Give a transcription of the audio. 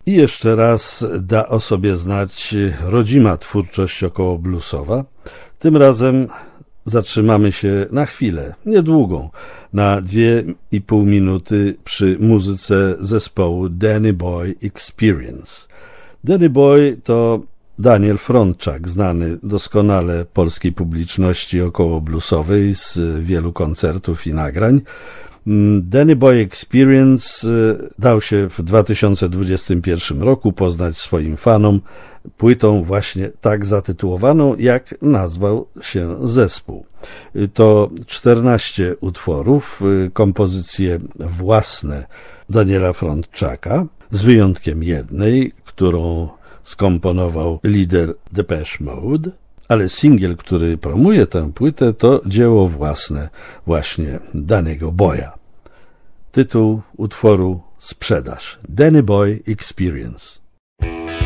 I jeszcze raz da o sobie znać rodzima twórczość około bluesowa. Tym razem zatrzymamy się na chwilę, niedługą, na 2,5 minuty przy muzyce zespołu Danny Boy Experience. Danny Boy to Daniel Frączak, znany doskonale polskiej publiczności około bluesowej z wielu koncertów i nagrań. Danny Boy Experience dał się w 2021 roku poznać swoim fanom płytą właśnie tak zatytułowaną, jak nazwał się zespół. To 14 utworów, kompozycje własne Daniela Frączaka, z wyjątkiem jednej, którą skomponował lider Depeche Mode, ale singiel, który promuje tę płytę, to dzieło własne właśnie Danny'ego Boya. Tytuł utworu Sprzedaż. Danny Boy Experience.